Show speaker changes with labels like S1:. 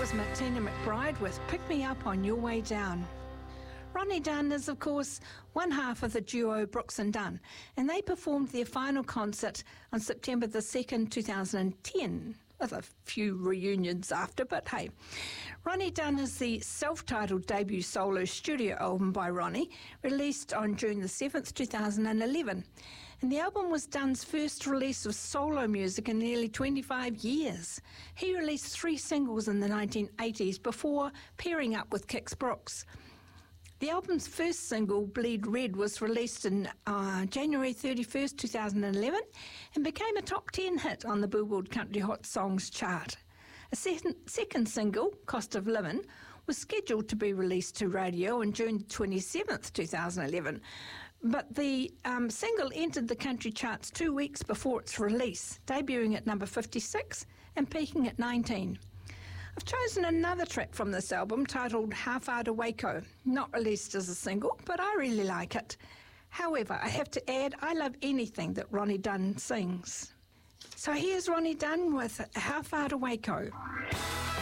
S1: was Martina McBride with Pick Me Up on Your Way Down. Ronnie Dunn is, of course, one half of the duo Brooks and Dunn, and they performed their final concert on September the 2nd, 2010, with a few reunions after, but hey. Ronnie Dunn is the self-titled debut solo studio album by Ronnie, released on June the 7th, 2011. And the album was Dunn's first release of solo music in nearly 25 years. He released 3 singles in the 1980s before pairing up with Kix Brooks. The album's first single, Bleed Red, was released in January 31st, 2011 and became a top 10 hit on the Billboard Country Hot Songs chart. A second single, Cost of Living, was scheduled to be released to radio on June 27th, 2011, but the single entered the country charts 2 weeks before its release, debuting at number 56 and peaking at 19. I've chosen another track from this album titled How Far to Waco, not released as a single, but I really like it. However, I have to add, I love anything that Ronnie Dunn sings. So here's Ronnie Dunn with How Far to Waco.